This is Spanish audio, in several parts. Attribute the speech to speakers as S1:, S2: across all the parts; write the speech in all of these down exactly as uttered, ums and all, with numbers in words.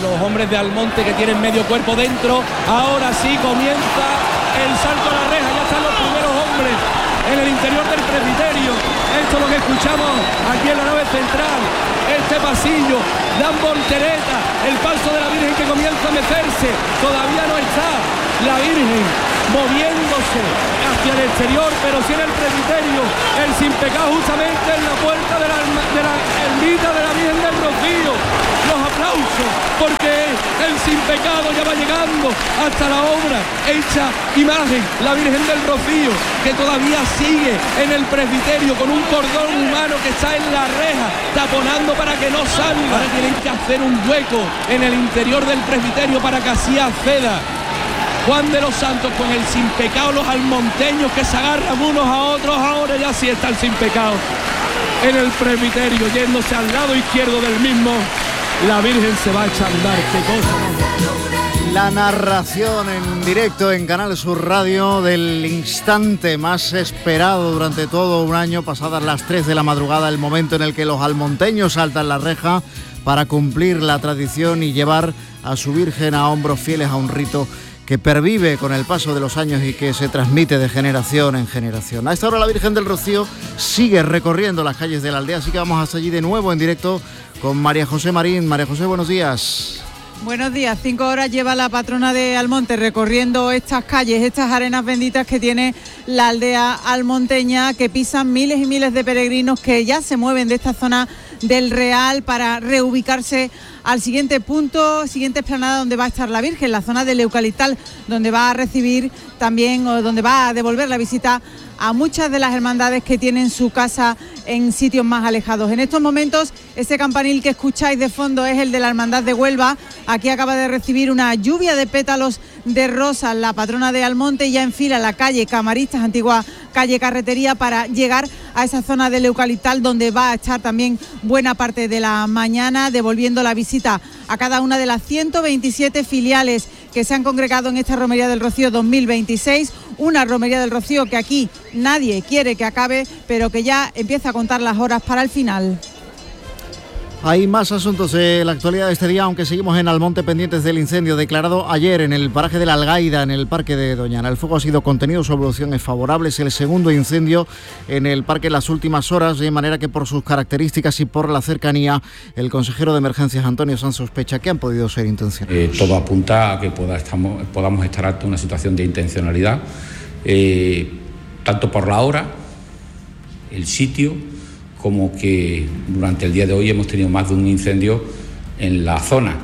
S1: los hombres de Almonte que tienen medio cuerpo dentro. Ahora sí comienza el salto a la reja, ya están los primeros hombres en el interior del presbiterio. Esto es lo que escuchamos aquí en la nave central, este pasillo, dan voltereta, el paso de la Virgen que comienza a mecerse, todavía no está la Virgen moviéndose hacia el exterior, pero sí en el presbiterio, el sin pecado justamente en la puerta de la, de la ermita de la Virgen del Rocío. Los aplausos, porque el sin pecado ya va llegando hasta la obra hecha imagen, la Virgen del Rocío, que todavía sigue en el presbiterio con un cordón humano que está en la reja, taponando para que no salga. Ahora tienen que hacer un hueco en el interior del presbiterio para que así acceda Juan de los Santos con el sin pecado, los almonteños que se agarran unos a otros. Ahora ya sí está el sin pecado en el presbiterio, yéndose al lado izquierdo del mismo. La Virgen se va a echar a andar, qué cosa.
S2: La narración en directo en Canal Sur Radio del instante más esperado durante todo un año, pasadas las tres de la madrugada, el momento en el que los almonteños saltan la reja para cumplir la tradición y llevar a su Virgen a hombros fieles a un rito que pervive con el paso de los años y que se transmite de generación en generación. A esta hora la Virgen del Rocío sigue recorriendo las calles de la aldea, así que vamos hasta allí de nuevo en directo con María José Marín. María José, buenos días.
S3: Buenos días. Cinco horas lleva la patrona de Almonte recorriendo estas calles, estas arenas benditas que tiene la aldea almonteña, que pisan miles y miles de peregrinos que ya se mueven de esta zona del Real para reubicarse al siguiente punto, siguiente explanada donde va a estar la Virgen, la zona del Eucaliptal, donde va a recibir también, o donde va a devolver la visita a muchas de las hermandades que tienen su casa en sitios más alejados. En estos momentos, ese campanil que escucháis de fondo es el de la Hermandad de Huelva. Aquí acaba de recibir una lluvia de pétalos de rosas la patrona de Almonte, y ya enfila la calle Camaristas, antigua calle Carretería, para llegar a esa zona del Eucaliptal, donde va a estar también buena parte de la mañana, devolviendo la visita a cada una de las ciento veintisiete filiales que se han congregado en esta Romería del Rocío dos mil veintiséis, una Romería del Rocío que aquí nadie quiere que acabe, pero que ya empieza a contar las horas para el final.
S2: Hay más asuntos de la actualidad de este día, aunque seguimos en Almonte pendientes del incendio declarado ayer en el paraje de la Algaida, en el parque de Doñana. El fuego ha sido contenido, su evolución es favorable, es el segundo incendio en el parque en las últimas horas, de manera que por sus características y por la cercanía, el consejero de emergencias Antonio Sanz sospecha que han podido ser intencionales.
S4: Eh, todo apunta a que poda, estamos, podamos estar ante una situación de intencionalidad, eh, tanto por la hora, el sitio, como que durante el día de hoy hemos tenido más de un incendio en la zona,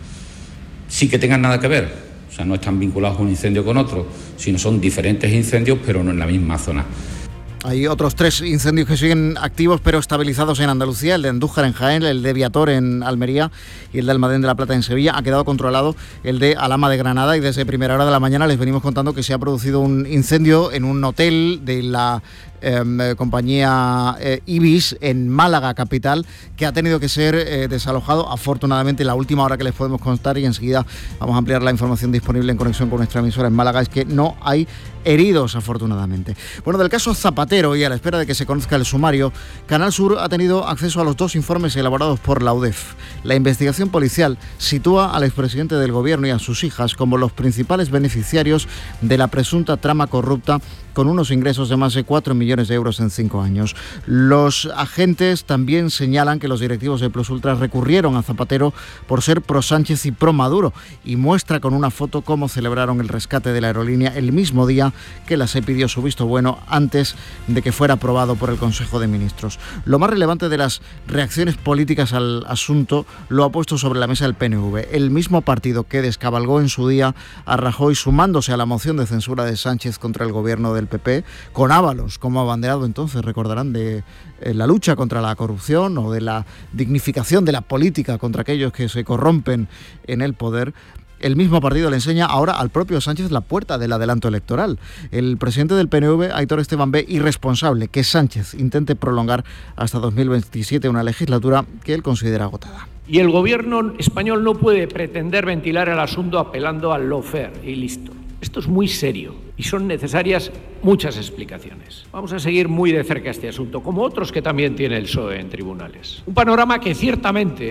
S4: sin que tengan nada que ver, o sea, no están vinculados un incendio con otro, sino son diferentes incendios, pero no en la misma zona.
S2: Hay otros tres incendios que siguen activos pero estabilizados en Andalucía, el de Andújar en Jaén, el de Viator en Almería y el de Almadén de la Plata en Sevilla. Ha quedado controlado el de Alhama de Granada, y desde primera hora de la mañana les venimos contando que se ha producido un incendio en un hotel de la eh, compañía eh, Ibis en Málaga capital, que ha tenido que ser eh, desalojado afortunadamente. La última hora que les podemos contar, y enseguida vamos a ampliar la información disponible en conexión con nuestra emisora en Málaga, es que no hay heridos afortunadamente. Bueno, del caso Zapatero, y a la espera de que se conozca el sumario, Canal Sur ha tenido acceso a los dos informes elaborados por la U D E F. La investigación policial sitúa al expresidente del gobierno y a sus hijas como los principales beneficiarios de la presunta trama corrupta, con unos ingresos de más de cuatro millones de euros en cinco años. Los agentes también señalan que los directivos de Plus Ultra recurrieron a Zapatero por ser pro Sánchez y pro Maduro, y muestra con una foto cómo celebraron el rescate de la aerolínea el mismo día que la S E pidió su visto bueno antes de que fuera aprobado por el Consejo de Ministros. Lo más relevante de las reacciones políticas al asunto lo ha puesto sobre la mesa el P N V, el mismo partido que descabalgó en su día a Rajoy sumándose a la moción de censura de Sánchez contra el gobierno del P P, con Ábalos como abanderado, entonces recordarán, de eh, la lucha contra la corrupción o de la dignificación de la política contra aquellos que se corrompen en el poder. El mismo partido le enseña ahora al propio Sánchez la puerta del adelanto electoral. El presidente del P N V, Aitor Esteban, ve irresponsable que Sánchez intente prolongar hasta dos mil veintisiete una legislatura que él considera agotada.
S5: Y el gobierno español no puede pretender ventilar el asunto apelando al lawfare y listo. Esto es muy serio y son necesarias muchas explicaciones. Vamos a seguir muy de cerca este asunto, como otros que también tiene el P S O E en tribunales. Un panorama que ciertamente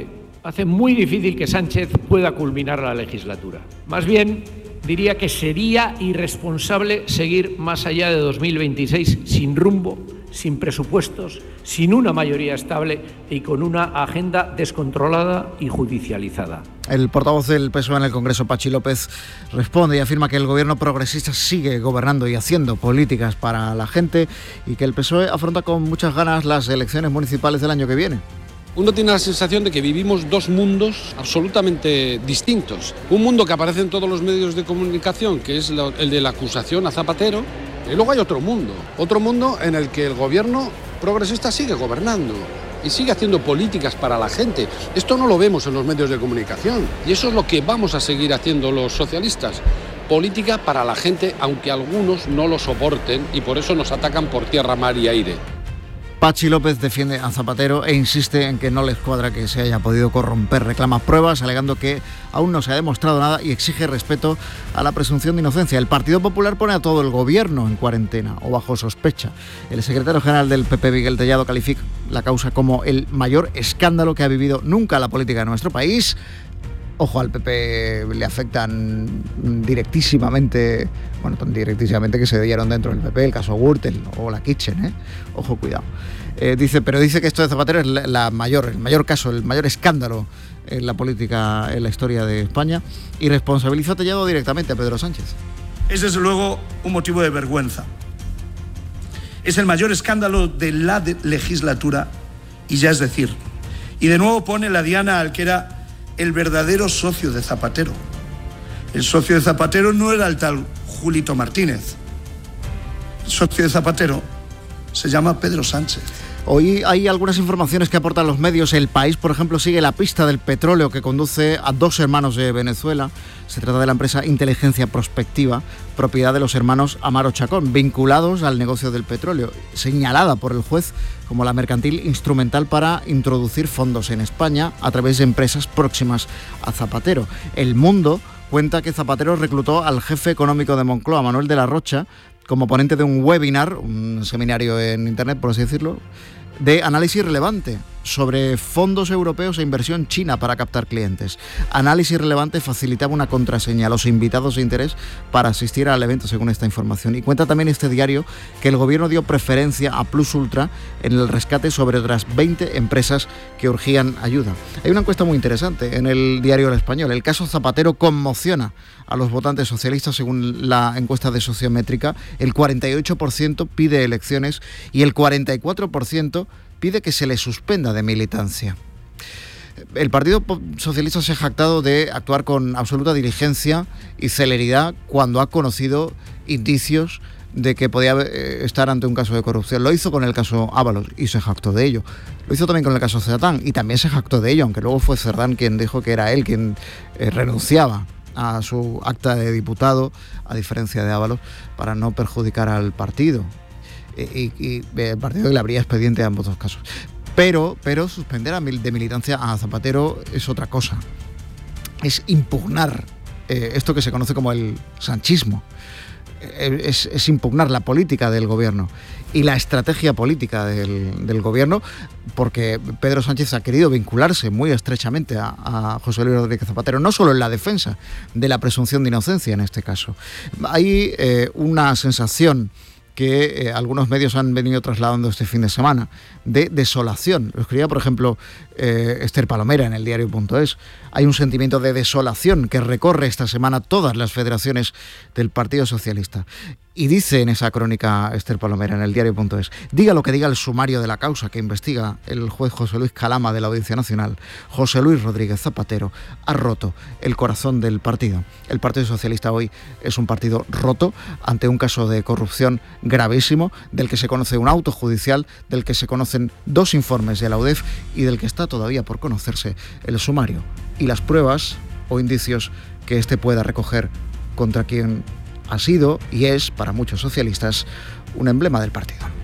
S5: hace muy difícil que Sánchez pueda culminar la legislatura. Más bien, diría que sería irresponsable seguir más allá de dos mil veintiséis sin rumbo, sin presupuestos, sin una mayoría estable y con una agenda descontrolada y judicializada.
S2: El portavoz del P S O E en el Congreso, Pachi López, responde y afirma que el gobierno progresista sigue gobernando y haciendo políticas para la gente y que el P S O E afronta con muchas ganas las elecciones municipales del año que viene.
S6: Uno tiene la sensación de que vivimos dos mundos absolutamente distintos. Un mundo que aparece en todos los medios de comunicación, que es el de la acusación a Zapatero, y luego hay otro mundo, otro mundo en el que el gobierno progresista sigue gobernando y sigue haciendo políticas para la gente. Esto no lo vemos en los medios de comunicación y eso es lo que vamos a seguir haciendo los socialistas. Política para la gente, aunque algunos no lo soporten y por eso nos atacan por tierra, mar y aire.
S2: Pachi López defiende a Zapatero e insiste en que no les cuadra que se haya podido corromper. Reclama pruebas, alegando que aún no se ha demostrado nada y exige respeto a la presunción de inocencia. El Partido Popular pone a todo el gobierno en cuarentena o bajo sospecha. El secretario general del P P, Miguel Tellado, califica la causa como el mayor escándalo que ha vivido nunca la política de nuestro país. Ojo, al P P le afectan directísimamente, bueno, tan directísimamente que se dieron dentro del P P, el caso Gürtel o la Kitchen, ¿eh? Ojo, cuidado. Eh, dice, pero dice que esto de Zapatero es la, la mayor, el mayor caso, el mayor escándalo en la política, en la historia de España, y responsabiliza a Tellado directamente a Pedro Sánchez.
S7: Es desde luego un motivo de vergüenza. Es el mayor escándalo de la de legislatura y ya es decir, y de nuevo pone la diana al que era el verdadero socio de Zapatero. El socio de Zapatero no era el tal Julito Martínez. El socio de Zapatero se llama Pedro Sánchez.
S2: Hoy hay algunas informaciones que aportan los medios. El País, por ejemplo, sigue la pista del petróleo que conduce a dos hermanos de Venezuela. Se trata de la empresa Inteligencia Prospectiva, propiedad de los hermanos Amaro Chacón, vinculados al negocio del petróleo, señalada por el juez como la mercantil instrumental para introducir fondos en España a través de empresas próximas a Zapatero. El Mundo cuenta que Zapatero reclutó al jefe económico de Moncloa, Manuel de la Rocha, como ponente de un webinar, un seminario en internet, por así decirlo, de análisis relevante sobre fondos europeos e inversión china para captar clientes. Análisis relevante facilitaba una contraseña a los invitados de interés para asistir al evento, según esta información. Y cuenta también este diario que el gobierno dio preferencia a Plus Ultra en el rescate sobre otras veinte empresas que urgían ayuda. Hay una encuesta muy interesante en el diario El Español. El caso Zapatero conmociona a los votantes socialistas, según la encuesta de Sociométrica. El cuarenta y ocho por ciento pide elecciones y el cuarenta y cuatro por ciento pide que se le suspenda de militancia. El Partido Socialista se ha jactado de actuar con absoluta diligencia y celeridad cuando ha conocido indicios de que podía estar ante un caso de corrupción. Lo hizo con el caso Ábalos y se jactó de ello. Lo hizo también con el caso Cerdán y también se jactó de ello, aunque luego fue Cerdán quien dijo que era él quien eh, renunciaba a su acta de diputado, a diferencia de Ábalos, para no perjudicar al partido. Y, y el partido le abría expediente a ambos dos casos. Pero, pero suspender a mil, de militancia a Zapatero es otra cosa. Es impugnar eh, esto que se conoce como el sanchismo. Eh, es, es impugnar la política del gobierno y la estrategia política del, del gobierno, porque Pedro Sánchez ha querido vincularse muy estrechamente a, a José Luis Rodríguez Zapatero, no solo en la defensa de la presunción de inocencia en este caso. Hay eh, una sensación que eh, algunos medios han venido trasladando este fin de semana, de desolación. Lo escribía, por ejemplo, eh, Esther Palomera en el diario punto es. Hay un sentimiento de desolación que recorre esta semana todas las federaciones del Partido Socialista. Y dice en esa crónica Esther Palomera en el diario punto es, diga lo que diga el sumario de la causa que investiga el juez José Luis Calama de la Audiencia Nacional, José Luis Rodríguez Zapatero ha roto el corazón del partido. El Partido Socialista hoy es un partido roto ante un caso de corrupción gravísimo, del que se conoce un auto judicial, del que se conocen dos informes de la U D E F y del que está todavía por conocerse el sumario y las pruebas o indicios que éste pueda recoger contra quien ha sido y es, para muchos socialistas, un emblema del partido.